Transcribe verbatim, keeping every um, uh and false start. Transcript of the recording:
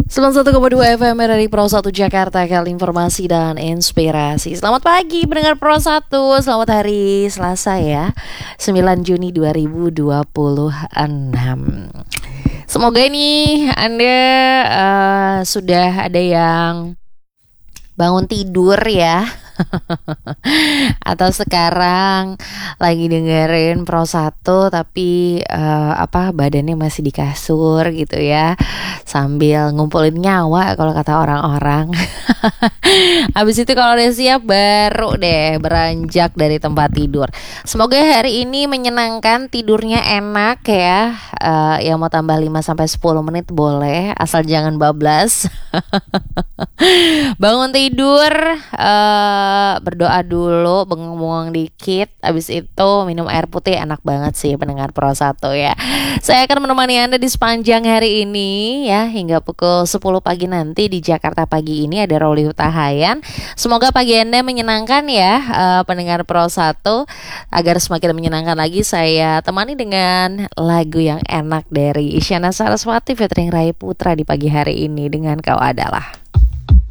sembilan puluh satu koma dua F M dari Pro satu Jakarta, kali informasi dan inspirasi. Selamat pagi pendengar Pro satu, selamat hari Selasa ya, sembilan Juni dua ribu dua puluh enam. Semoga ini Anda uh, sudah ada yang bangun tidur ya, atau sekarang lagi dengerin Pro satu tapi uh, apa badannya masih di kasur gitu ya, sambil ngumpulin nyawa kalau kata orang-orang. Habis itu kalau udah siap baru deh beranjak dari tempat tidur. Semoga hari ini menyenangkan, tidurnya enak ya. Uh, yang mau tambah lima sampai sepuluh menit boleh, asal jangan bablas. Bangun tidur, uh, berdoa dulu, bengong-bengong dikit, habis itu minum air putih, enak banget sih pendengar Pro satu ya. Saya akan menemani Anda di sepanjang hari ini ya, hingga pukul sepuluh pagi nanti. Di Jakarta pagi ini ada Roli Hutahayan. Semoga pagi Anda menyenangkan ya, uh, pendengar Pro satu. Agar semakin menyenangkan lagi, saya temani dengan lagu yang enak dari Isyana Saraswati featuring Rai Putra di pagi hari ini dengan Kau Adalah.